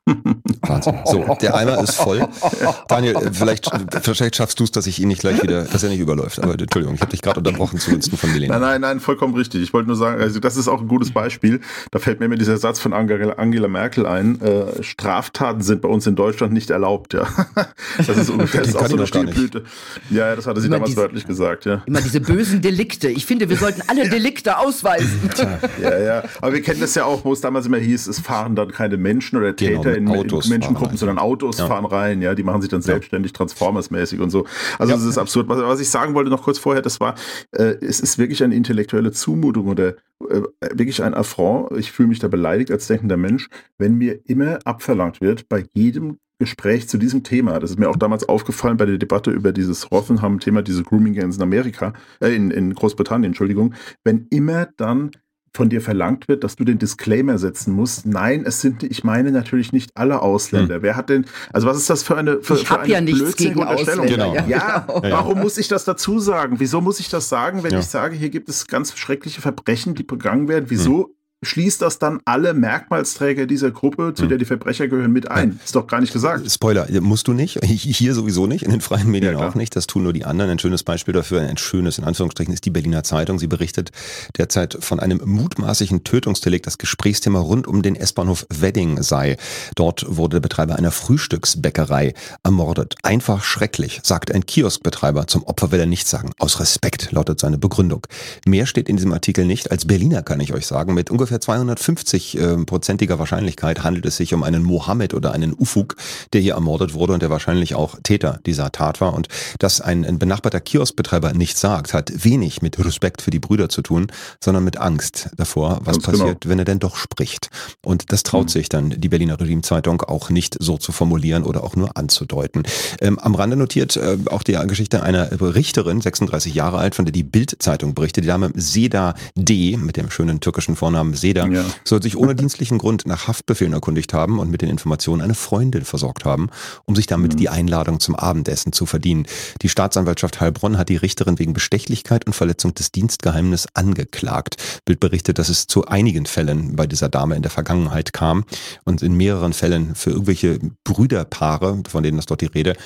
Wahnsinn. So, der Eimer ist voll. Daniel, vielleicht schaffst du es, dass ich ihn nicht gleich wieder, dass er nicht überläuft. Aber Entschuldigung, ich habe dich gerade unterbrochen zugunsten von Milena. Nein, vollkommen richtig. Ich wollte nur sagen, also das ist auch ein gutes Beispiel. Da fällt mir immer dieser Satz von Angela Merkel ein. Straftaten sind bei uns in Deutschland nicht erlaubt. Ja, das ist ungefähr das ist auch so eine Stilblüte. Ja, das hatte sie damals wörtlich gesagt. Ja. Immer diese bösen Delikte. Ich finde, wir sollten alle Delikte ausweisen. Ja. Aber wir kennen das ja auch, wo es damals immer hieß, es fahren dann keine Menschen oder Täter in Menschengruppen, sondern Autos fahren rein, ja, die machen sich dann selbstständig Transformers-mäßig und so. Also das ist absurd. Was ich sagen wollte noch kurz vorher, das war, es ist wirklich eine intellektuelle Zumutung oder wirklich ein Affront. Ich fühle mich da beleidigt als denkender Mensch, wenn mir immer abverlangt wird, bei jedem Gespräch zu diesem Thema, das ist mir auch damals aufgefallen bei der Debatte über dieses Rothenham-Thema, diese Grooming-Gangs in Amerika, in Großbritannien, Entschuldigung, wenn immer dann von dir verlangt wird, dass du den Disclaimer setzen musst. Nein, ich meine natürlich nicht alle Ausländer. Wer hat denn, also was ist das für eine blödsinnige Unterstellung? Genau. Ja, warum muss ich das dazu sagen? Wieso muss ich das sagen, wenn ich sage, hier gibt es ganz schreckliche Verbrechen, die begangen werden? Wieso schließt das dann alle Merkmalsträger dieser Gruppe, zu der die Verbrecher gehören, mit ein? Ist doch gar nicht gesagt. Spoiler, musst du nicht. Hier sowieso nicht, in den freien Medien auch nicht. Das tun nur die anderen. Ein schönes Beispiel dafür, ein schönes in Anführungsstrichen, ist die Berliner Zeitung. Sie berichtet derzeit von einem mutmaßlichen Tötungsdelikt. Das Gesprächsthema rund um den S-Bahnhof Wedding sei. Dort wurde der Betreiber einer Frühstücksbäckerei ermordet. Einfach schrecklich, sagt ein Kioskbetreiber. Zum Opfer will er nichts sagen. Aus Respekt, lautet seine Begründung. Mehr steht in diesem Artikel nicht. Als Berliner kann ich euch sagen, mit ungefähr 250-prozentiger Wahrscheinlichkeit handelt es sich um einen Mohammed oder einen Ufuk, der hier ermordet wurde und der wahrscheinlich auch Täter dieser Tat war. Und dass ein benachbarter Kioskbetreiber nichts sagt, hat wenig mit Respekt für die Brüder zu tun, sondern mit Angst davor, was passiert, wenn er denn doch spricht. Und das traut sich dann die Berliner Regime-Zeitung auch nicht so zu formulieren oder auch nur anzudeuten. Am Rande notiert auch die Geschichte einer Richterin, 36 Jahre alt, von der die Bild-Zeitung berichtet. Die Dame Seda D. mit dem schönen türkischen Vornamen Seda, soll sich ohne dienstlichen Grund nach Haftbefehlen erkundigt haben und mit den Informationen eine Freundin versorgt haben, um sich damit die Einladung zum Abendessen zu verdienen. Die Staatsanwaltschaft Heilbronn hat die Richterin wegen Bestechlichkeit und Verletzung des Dienstgeheimnisses angeklagt. Bild berichtet, dass es zu einigen Fällen bei dieser Dame in der Vergangenheit kam und in mehreren Fällen für irgendwelche Brüderpaare, von denen ist dort die Rede,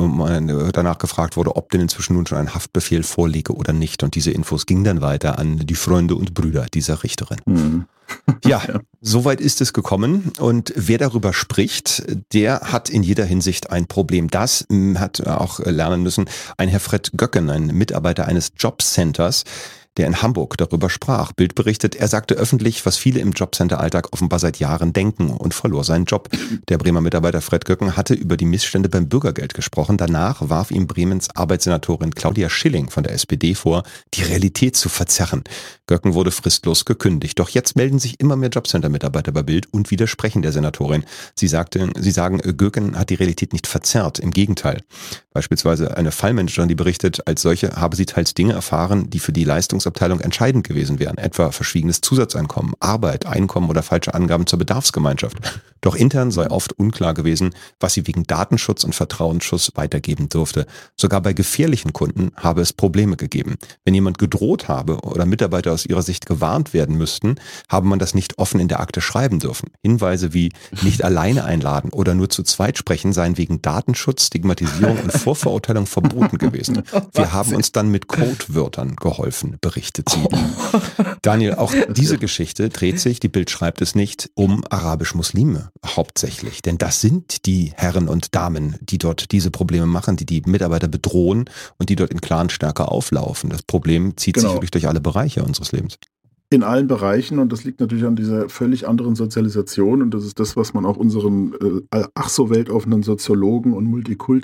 danach gefragt wurde, ob denn inzwischen nun schon ein Haftbefehl vorliege oder nicht. Und diese Infos gingen dann weiter an die Freunde und Brüder dieser Richterin. Ja, soweit ist es gekommen und wer darüber spricht, der hat in jeder Hinsicht ein Problem. Das hat auch lernen müssen ein Herr Fred Göcken, ein Mitarbeiter eines Jobcenters, der in Hamburg darüber sprach. Bild berichtet, er sagte öffentlich, was viele im Jobcenter-Alltag offenbar seit Jahren denken und verlor seinen Job. Der Bremer Mitarbeiter Fred Göcken hatte über die Missstände beim Bürgergeld gesprochen. Danach warf ihm Bremens Arbeitssenatorin Claudia Schilling von der SPD vor, die Realität zu verzerren. Göcken wurde fristlos gekündigt. Doch jetzt melden sich immer mehr Jobcenter-Mitarbeiter bei Bild und widersprechen der Senatorin. Sie sagen, Göcken hat die Realität nicht verzerrt. Im Gegenteil. Beispielsweise eine Fallmanagerin, die berichtet, als solche habe sie teils Dinge erfahren, die für die Leistungsabteilung entscheidend gewesen wären, etwa verschwiegenes Zusatzeinkommen, Arbeit, Einkommen oder falsche Angaben zur Bedarfsgemeinschaft. Doch intern sei oft unklar gewesen, was sie wegen Datenschutz und Vertrauensschutz weitergeben durfte. Sogar bei gefährlichen Kunden habe es Probleme gegeben. Wenn jemand gedroht habe oder Mitarbeiter aus ihrer Sicht gewarnt werden müssten, habe man das nicht offen in der Akte schreiben dürfen. Hinweise wie nicht alleine einladen oder nur zu zweit sprechen seien wegen Datenschutz, Stigmatisierung und Vorverurteilung verboten gewesen. Wir haben uns dann mit Codewörtern geholfen, berichtet sie. Daniel, auch diese Geschichte dreht sich, die Bild schreibt es nicht, um arabisch-Muslime hauptsächlich. Denn das sind die Herren und Damen, die dort diese Probleme machen, die die Mitarbeiter bedrohen und die dort in klaren Stärke auflaufen. Das Problem zieht sich wirklich durch alle Bereiche unseres Lebens. In allen Bereichen, und das liegt natürlich an dieser völlig anderen Sozialisation, und das ist das, was man auch unseren ach so weltoffenen Soziologen und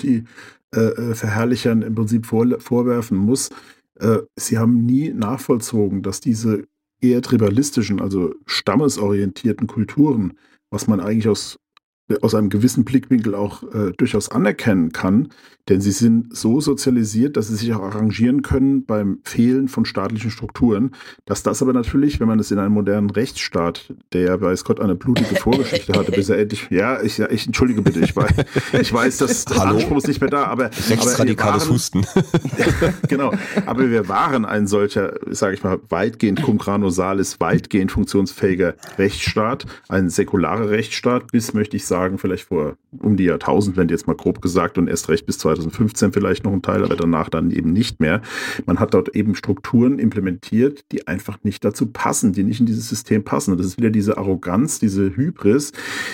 Multikulti-Verherrlichern im Prinzip vorwerfen muss. Sie haben nie nachvollzogen, dass diese eher tribalistischen, also stammesorientierten Kulturen, was man eigentlich aus einem gewissen Blickwinkel auch durchaus anerkennen kann, denn sie sind so sozialisiert, dass sie sich auch arrangieren können beim Fehlen von staatlichen Strukturen, dass das aber natürlich, wenn man es in einem modernen Rechtsstaat, der ja bei Scott eine blutige Vorgeschichte hatte, bis er endlich, ich entschuldige bitte, ich weiß, dass der Anspruch ist nicht mehr da, aber rechtsradikales Husten. Genau, aber wir waren ein solcher, sage ich mal, weitgehend cum grano salis, weitgehend funktionsfähiger Rechtsstaat, ein säkularer Rechtsstaat, bis, möchte ich sagen, sagen, vielleicht vor um die Jahrtausendwende jetzt mal grob gesagt und erst recht bis 2015 vielleicht noch ein Teil, aber danach dann eben nicht mehr. Man hat dort eben Strukturen implementiert, die einfach nicht dazu passen, die nicht in dieses System passen. Und das ist wieder diese Arroganz, diese Hybris,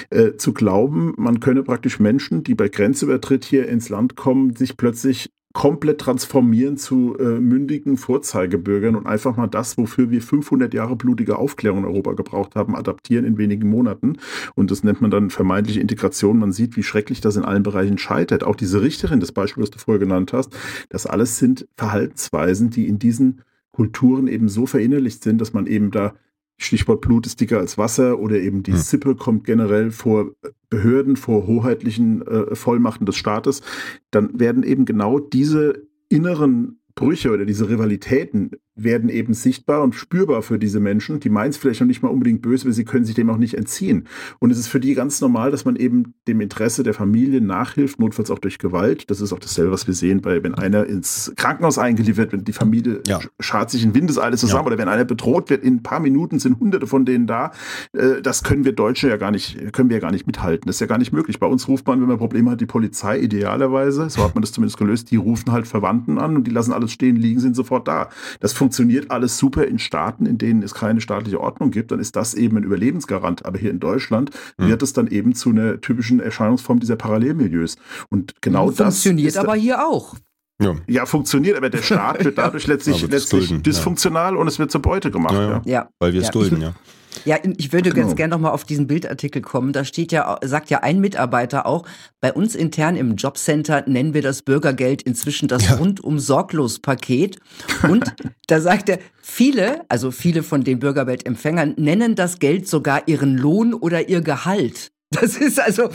zu glauben, man könne praktisch Menschen, die bei Grenzübertritt hier ins Land kommen, sich plötzlich komplett transformieren zu mündigen Vorzeigebürgern und einfach mal das, wofür wir 500 Jahre blutige Aufklärung in Europa gebraucht haben, adaptieren in wenigen Monaten. Und das nennt man dann vermeintliche Integration. Man sieht, wie schrecklich das in allen Bereichen scheitert. Auch diese Richterin, das Beispiel, das du vorher genannt hast, das alles sind Verhaltensweisen, die in diesen Kulturen eben so verinnerlicht sind, dass man eben da, Stichwort Blut ist dicker als Wasser, oder eben die Sippe kommt generell vor Behörden, vor hoheitlichen Vollmachten des Staates, dann werden eben genau diese inneren Brüche oder diese Rivalitäten werden eben sichtbar und spürbar für diese Menschen. Die meinen es vielleicht noch nicht mal unbedingt böse, aber sie können sich dem auch nicht entziehen. Und es ist für die ganz normal, dass man eben dem Interesse der Familie nachhilft, notfalls auch durch Gewalt. Das ist auch dasselbe, was wir sehen, wenn einer ins Krankenhaus eingeliefert wird, wenn die Familie schart sich in Windeseile zusammen, oder wenn einer bedroht wird, in ein paar Minuten sind Hunderte von denen da. Das können wir Deutsche ja gar nicht mithalten. Das ist ja gar nicht möglich. Bei uns ruft man, wenn man Probleme hat, die Polizei idealerweise, so hat man das zumindest gelöst, die rufen halt Verwandten an und die lassen alles stehen, liegen, sind sofort da. Das funktioniert alles super in Staaten, in denen es keine staatliche Ordnung gibt, dann ist das eben ein Überlebensgarant. Aber hier in Deutschland wird es dann eben zu einer typischen Erscheinungsform dieser Parallelmilieus. Und genau das funktioniert aber hier auch. Ja, funktioniert, aber der Staat wird dadurch letztlich dysfunktional und es wird zur Beute gemacht. Ja. Weil wir es dulden, Ja, ich würde ganz gerne nochmal auf diesen Bildartikel kommen. Da sagt ja ein Mitarbeiter auch, bei uns intern im Jobcenter nennen wir das Bürgergeld inzwischen das Rundum-Sorglos-Paket. Und da sagt er, viele von den Bürgergeldempfängern nennen das Geld sogar ihren Lohn oder ihr Gehalt. Das ist also,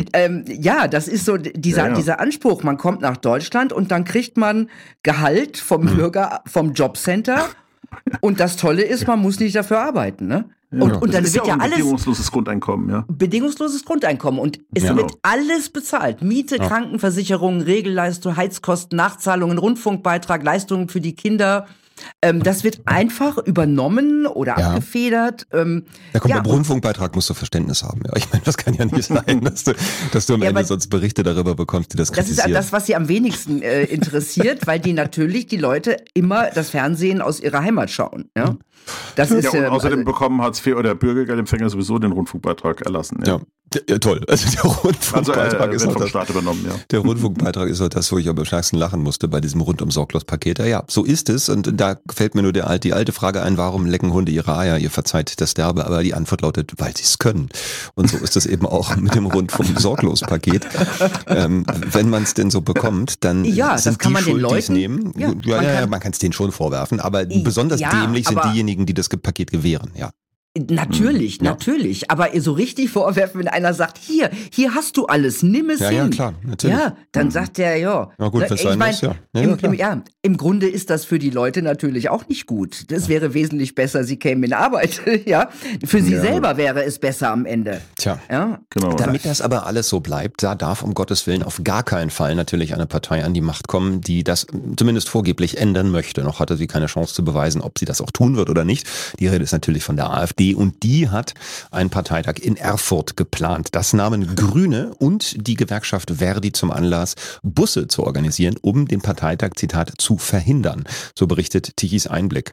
das ist so dieser Anspruch. Man kommt nach Deutschland und dann kriegt man Gehalt vom Bürger, vom Jobcenter. Und das Tolle ist, man muss nicht dafür arbeiten, ne? Und dann wird ja alles bedingungsloses Grundeinkommen, bedingungsloses Grundeinkommen und es wird alles bezahlt. Miete, Krankenversicherung, Regelleistung, Heizkosten, Nachzahlungen, Rundfunkbeitrag, Leistungen für die Kinder. Das wird einfach übernommen oder abgefedert. Beim Rundfunkbeitrag musst du Verständnis haben. Ja. Ich meine, das kann ja nicht sein, dass du am Ende sonst Berichte darüber bekommst, die das kritisieren. Das ist das, was sie am wenigsten interessiert, weil die natürlich die Leute immer das Fernsehen aus ihrer Heimat schauen. Ja? Das ist, und außerdem bekommen Hartz IV oder Bürgergeldempfänger sowieso den Rundfunkbeitrag erlassen. Ja, toll. Also der Rundfunkbeitrag ist vom Staat übernommen. Ja. Der Rundfunkbeitrag ist das, wo ich am stärksten lachen musste bei diesem Rundum-Sorglos-Paket. Ja, so ist es. Und da fällt mir nur die alte Frage ein, warum lecken Hunde ihre Eier? Ihr verzeiht das Derbe, aber die Antwort lautet, weil sie es können. Und so ist es eben auch mit dem Rundum-Sorglos-Paket. Wenn man es denn so bekommt, dann sind die schuld, die es nehmen. Man kann es denen schon vorwerfen, aber besonders dämlich sind diejenigen, die das Paket gewähren, Natürlich. Aber so richtig vorwerfen, wenn einer sagt, hier hast du alles, nimm es hin. Ja, klar, natürlich. Ja, dann sagt der, Na gut, was sein muss, im Grunde ist das für die Leute natürlich auch nicht gut. Das wäre wesentlich besser, sie kämen in Arbeit. Für sie selber wäre es besser am Ende. Tja, genau. Damit das aber alles so bleibt, da darf um Gottes Willen auf gar keinen Fall natürlich eine Partei an die Macht kommen, die das zumindest vorgeblich ändern möchte. Noch hatte sie keine Chance zu beweisen, ob sie das auch tun wird oder nicht. Die Rede ist natürlich von der AfD. Und die hat einen Parteitag in Erfurt geplant. Das nahmen Grüne und die Gewerkschaft Verdi zum Anlass, Busse zu organisieren, um den Parteitag, Zitat, zu verhindern. So berichtet Tichys Einblick.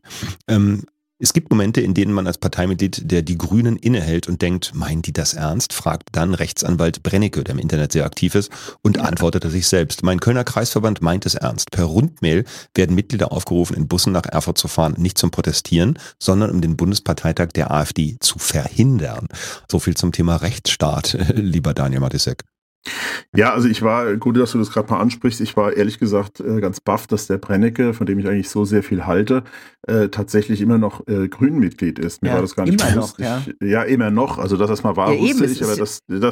Es gibt Momente, in denen man als Parteimitglied, der die Grünen innehält und denkt, meinen die das ernst? Fragt dann Rechtsanwalt Brennecke, der im Internet sehr aktiv ist, und antwortete sich selbst. Mein Kölner Kreisverband meint es ernst. Per Rundmail werden Mitglieder aufgerufen, in Bussen nach Erfurt zu fahren, nicht zum Protestieren, sondern um den Bundesparteitag der AfD zu verhindern. So viel zum Thema Rechtsstaat, lieber Daniel Matisek. Ja, also gut, dass du das gerade mal ansprichst, ich war ehrlich gesagt ganz baff, dass der Brennecke, von dem ich eigentlich so sehr viel halte, tatsächlich immer noch Grünen-Mitglied ist. Mir war das gar nicht bewusst. Immer noch, also dass das mal war, wusste ich, aber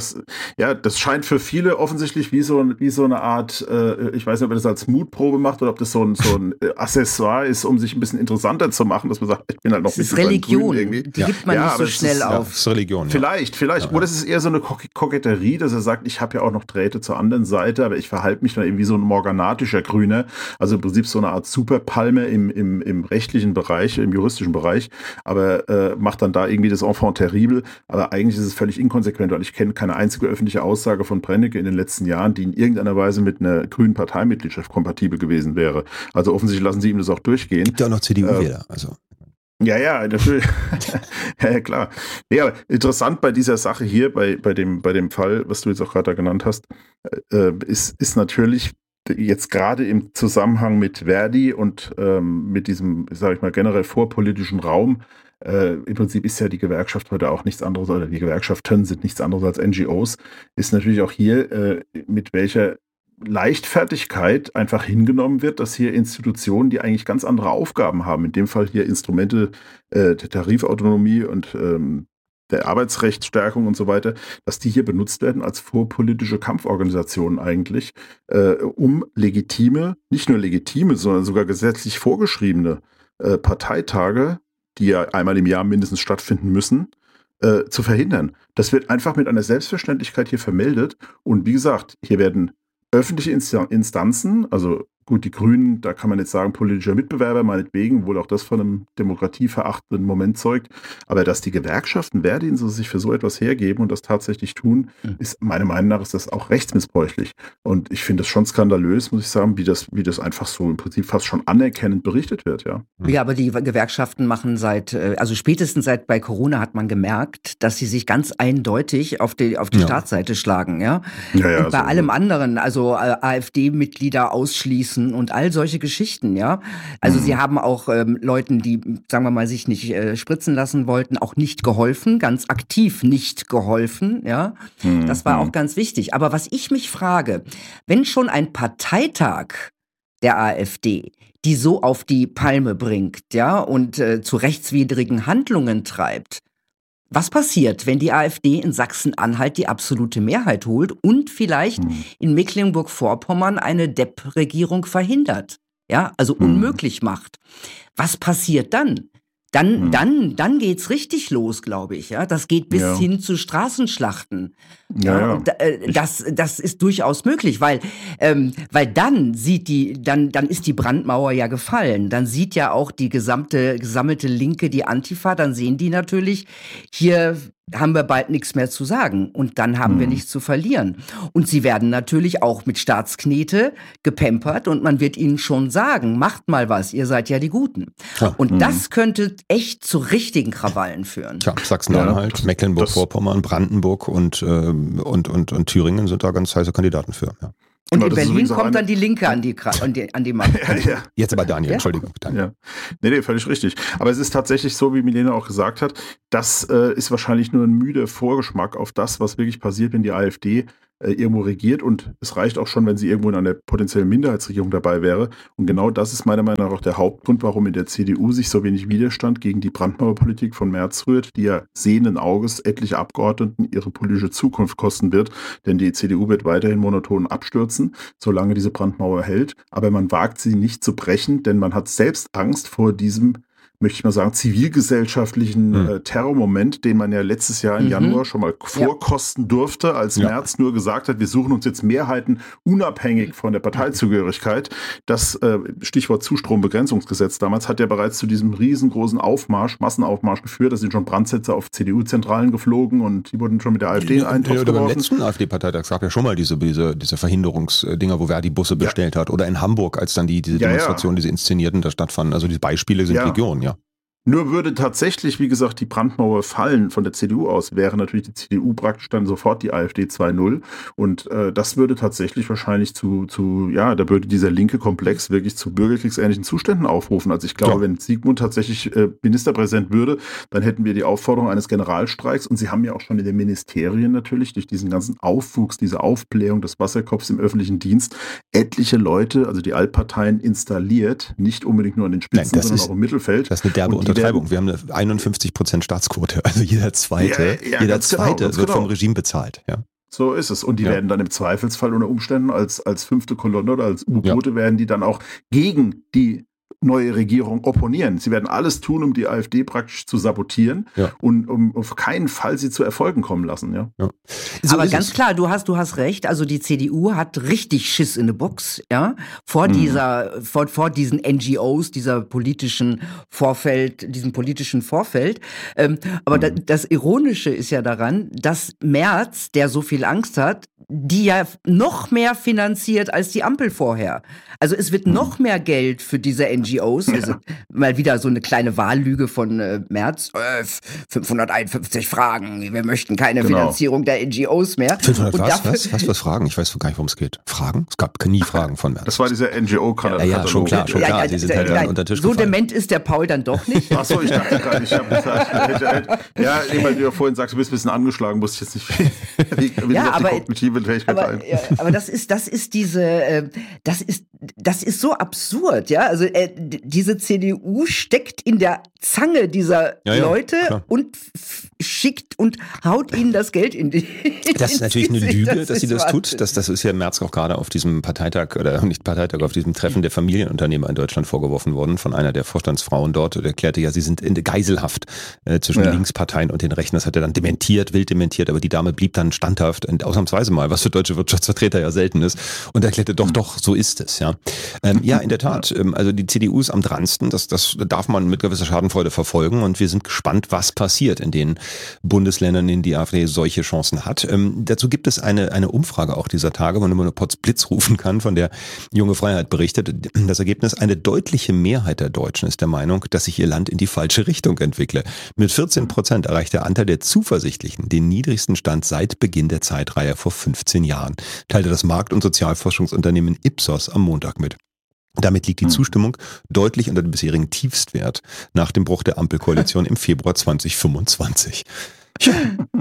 das scheint für viele offensichtlich wie so eine Art, ich weiß nicht, ob er das als Mutprobe macht oder ob das so ein Accessoire ist, um sich ein bisschen interessanter zu machen, dass man sagt, ich bin halt noch nicht so Religion, die gibt man nicht so schnell auf. Das ist Religion. Vielleicht. Oder es ist eher so eine Koketterie, dass er sagt, ich habe ja auch noch Drähte zur anderen Seite, aber ich verhalte mich dann irgendwie so ein morganatischer Grüner, also im Prinzip so eine Art Superpalme im rechtlichen Bereich, im juristischen Bereich, aber macht dann da irgendwie das Enfant terrible, aber eigentlich ist es völlig inkonsequent, weil ich kenne keine einzige öffentliche Aussage von Brennecke in den letzten Jahren, die in irgendeiner Weise mit einer grünen Parteimitgliedschaft kompatibel gewesen wäre. Also offensichtlich lassen sie ihm das auch durchgehen. Gibt ja auch noch CDU-Wähler, also. Ja, natürlich. Ja, klar. Ja, aber interessant bei dieser Sache hier, bei dem Fall, was du jetzt auch gerade da genannt hast, ist natürlich jetzt gerade im Zusammenhang mit Verdi und mit diesem, sage ich mal, generell vorpolitischen Raum, im Prinzip ist ja die Gewerkschaft heute auch nichts anderes, oder die Gewerkschaften sind nichts anderes als NGOs, ist natürlich auch hier, mit welcher Leichtfertigkeit einfach hingenommen wird, dass hier Institutionen, die eigentlich ganz andere Aufgaben haben, in dem Fall hier Instrumente der Tarifautonomie und der Arbeitsrechtsstärkung und so weiter, dass die hier benutzt werden als vorpolitische Kampforganisationen eigentlich, um legitime, nicht nur legitime, sondern sogar gesetzlich vorgeschriebene Parteitage, die ja einmal im Jahr mindestens stattfinden müssen, zu verhindern. Das wird einfach mit einer Selbstverständlichkeit hier vermeldet und wie gesagt, hier werden öffentliche Instanzen, also gut, die Grünen, da kann man jetzt sagen, politischer Mitbewerber, meinetwegen, wohl auch das von einem demokratieverachtenden Moment zeugt, aber dass die Gewerkschaften Verdi sich für so etwas hergeben und das tatsächlich tun, ist meiner Meinung nach ist das auch rechtsmissbräuchlich. Und ich finde das schon skandalös, muss ich sagen, wie das einfach so im Prinzip fast schon anerkennend berichtet wird, ja. Ja, aber die Gewerkschaften machen also spätestens seit bei Corona hat man gemerkt, dass sie sich ganz eindeutig auf die Staatsseite schlagen, ja. Und bei allem anderen, also AfD-Mitglieder ausschließen und all solche Geschichten, ja. Also sie haben auch Leuten, die, sagen wir mal, sich nicht spritzen lassen wollten, auch nicht geholfen, ganz aktiv nicht geholfen, ja. Das war auch ganz wichtig. Aber was ich mich frage, wenn schon ein Parteitag der AfD die so auf die Palme bringt, ja, und zu rechtswidrigen Handlungen treibt, was passiert, wenn die AfD in Sachsen-Anhalt die absolute Mehrheit holt und vielleicht in Mecklenburg-Vorpommern eine Depp-Regierung verhindert? Ja, also unmöglich macht. Was passiert dann? Dann geht's richtig los, glaube ich. Ja, das geht bis hin zu Straßenschlachten. Das ist durchaus möglich, weil dann ist die Brandmauer ja gefallen. Dann sieht ja auch die gesammelte Linke, die Antifa, dann sehen die natürlich, hier haben wir bald nichts mehr zu sagen und dann haben wir nichts zu verlieren. Und sie werden natürlich auch mit Staatsknete gepampert und man wird ihnen schon sagen, macht mal was, ihr seid ja die Guten. Ja. Und das könnte echt zu richtigen Krawallen führen. Tja, Sachsen-Anhalt, Mecklenburg-Vorpommern, Brandenburg und Thüringen sind da ganz heiße Kandidaten für. Ja. Und in Berlin kommt dann die Linke an die Macht. Ja. Jetzt aber Daniel, Entschuldigung. Daniel. Ja. Nee, völlig richtig. Aber es ist tatsächlich so, wie Milena auch gesagt hat, das ist wahrscheinlich nur ein müder Vorgeschmack auf das, was wirklich passiert, wenn die AfD irgendwo regiert und es reicht auch schon, wenn sie irgendwo in einer potenziellen Minderheitsregierung dabei wäre. Und genau das ist meiner Meinung nach auch der Hauptgrund, warum in der CDU sich so wenig Widerstand gegen die Brandmauerpolitik von Merz rührt, die ja sehenden Auges etliche Abgeordneten ihre politische Zukunft kosten wird. Denn die CDU wird weiterhin monoton abstürzen, solange diese Brandmauer hält. Aber man wagt sie nicht zu brechen, denn man hat selbst Angst vor diesem, möchte ich mal sagen, zivilgesellschaftlichen Terrormoment, den man ja letztes Jahr im Januar schon mal vorkosten durfte, als Merz nur gesagt hat, wir suchen uns jetzt Mehrheiten unabhängig von der Parteizugehörigkeit. Das Stichwort Zustrombegrenzungsgesetz damals hat ja bereits zu diesem riesengroßen Massenaufmarsch geführt. Da sind schon Brandsätze auf CDU-Zentralen geflogen und die wurden schon mit der AfD in einen Topf geworfen. Beim letzten AfD-Parteitag gab ja schon mal diese Verhinderungsdinger, wo Verdi Busse bestellt hat. Oder in Hamburg, als dann diese Demonstrationen, diese inszenierten, da stattfanden. Also die Beispiele sind Legion, Nur würde tatsächlich, wie gesagt, die Brandmauer fallen von der CDU aus, wäre natürlich die CDU praktisch dann sofort die AfD 2.0 und das würde tatsächlich wahrscheinlich da würde dieser linke Komplex wirklich zu bürgerkriegsähnlichen Zuständen aufrufen. Also ich glaube, wenn Sigmund tatsächlich Ministerpräsident würde, dann hätten wir die Aufforderung eines Generalstreiks und sie haben ja auch schon in den Ministerien natürlich durch diesen ganzen Aufwuchs, diese Aufblähung des Wasserkopfs im öffentlichen Dienst etliche Leute, also die Altparteien installiert, nicht unbedingt nur an den Spitzen, sondern auch im Mittelfeld. Das ist eine derbe Untertreibung. Wir haben eine 51% Staatsquote. Also jeder Zweite wird vom Regime bezahlt. Ja. So ist es. Und die werden dann im Zweifelsfall unter Umständen als fünfte Kolonne oder als U-Boote werden die dann auch gegen die neue Regierung opponieren. Sie werden alles tun, um die AfD praktisch zu sabotieren und um auf keinen Fall sie zu Erfolgen kommen lassen. Ja. So aber ganz klar, du hast recht. Also die CDU hat richtig Schiss in der Box, ja, vor diesen NGOs, diesem politischen Vorfeld. Aber das Ironische ist ja daran, dass Merz, der so viel Angst hat, die ja noch mehr finanziert als die Ampel vorher. Also es wird noch mehr Geld für diese NGOs. Also mal wieder so eine kleine Wahllüge von Merz. 551 Fragen. Wir möchten keine Finanzierung der NGOs mehr. 500 was für Fragen? Ich weiß gar nicht, worum es geht. Fragen? Es gab nie Fragen von Merz. Das war dieser NGO-Katalog. Ja, schon klar. Die sind halt unter den Tisch so gefallen. dement ist der Paul dann doch nicht. Achso, ich dachte gerade, ich habe gesagt, weil du ja vorhin sagst, du bist ein bisschen angeschlagen, musst ich jetzt nicht wie die kognitive Fähigkeit ein. Aber das ist so absurd, ja. Also diese CDU steckt in der Zange dieser Leute und schickt und haut ihnen das Geld in die. Das ist natürlich eine Lüge, dass sie das tut. Das ist ja Merz auch gerade auf diesem Parteitag oder nicht Parteitag, auf diesem Treffen der Familienunternehmer in Deutschland vorgeworfen worden von einer der Vorstandsfrauen dort und erklärte ja, sie sind in Geiselhaft zwischen den Linksparteien und den Rechten. Das hat er dann wild dementiert, aber die Dame blieb dann standhaft und ausnahmsweise mal, was für deutsche Wirtschaftsvertreter ja selten ist und erklärte doch, so ist es, ja. Ja, in der Tat, also die CDU ist am dransten, das darf man mit gewisser Schadenfreude verfolgen und wir sind gespannt, was passiert in den Bundesländern, in denen die AfD solche Chancen hat. Dazu gibt es eine Umfrage auch dieser Tage, wo man nur Blitz rufen kann, von der Junge Freiheit berichtet. Das Ergebnis, eine deutliche Mehrheit der Deutschen ist der Meinung, dass sich ihr Land in die falsche Richtung entwickle. Mit 14% erreicht der Anteil der Zuversichtlichen den niedrigsten Stand seit Beginn der Zeitreihe vor 15 Jahren, teilte das Markt- und Sozialforschungsunternehmen Ipsos am Montag mit. Damit liegt die Zustimmung deutlich unter dem bisherigen Tiefstwert nach dem Bruch der Ampelkoalition im Februar 2025. Ja,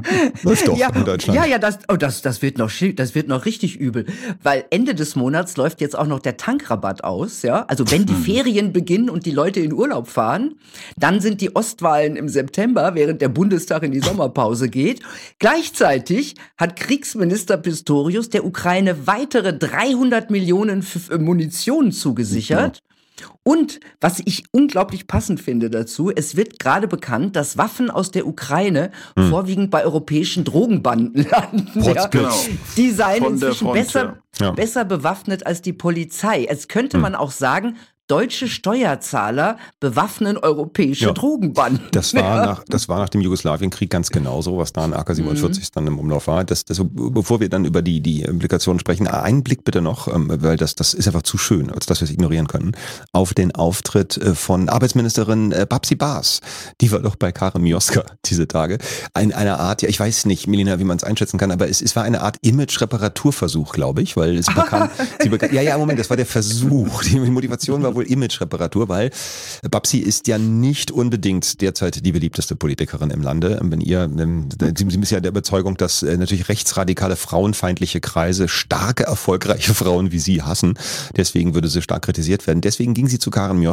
läuft doch in Deutschland. Ja, das wird noch richtig übel, weil Ende des Monats läuft jetzt auch noch der Tankrabatt aus, ja. Also wenn die Ferien beginnen und die Leute in Urlaub fahren, dann sind die Ostwahlen im September, während der Bundestag in die Sommerpause geht. Gleichzeitig hat Kriegsminister Pistorius der Ukraine weitere 300 Millionen Munition zugesichert. Und was ich unglaublich passend finde dazu, es wird gerade bekannt, dass Waffen aus der Ukraine vorwiegend bei europäischen Drogenbanden landen. Die seien inzwischen besser bewaffnet als die Polizei. Jetzt könnte man auch sagen, deutsche Steuerzahler bewaffnen europäische Drogenbanden. Das war nach dem Jugoslawienkrieg ganz genauso, was da in AK-47 dann im Umlauf war. Bevor wir dann über die Implikationen sprechen, einen Blick bitte noch, weil das ist einfach zu schön, als dass wir es ignorieren können, auf den Auftritt von Arbeitsministerin Babsi Baas. Die war doch bei Karin Mioska diese Tage. Eine Art, ja, ich weiß nicht, Melina, wie man es einschätzen kann, aber es war eine Art Image-Reparaturversuch, glaube ich, weil sie bekam, Moment, das war der Versuch. Die Motivation war wohl Image-Reparatur, weil Babsi ist ja nicht unbedingt derzeit die beliebteste Politikerin im Lande. Sie ist ja der Überzeugung, dass natürlich rechtsradikale, frauenfeindliche Kreise starke, erfolgreiche Frauen wie sie hassen. Deswegen würde sie stark kritisiert werden. Deswegen ging sie zu Karin Mioska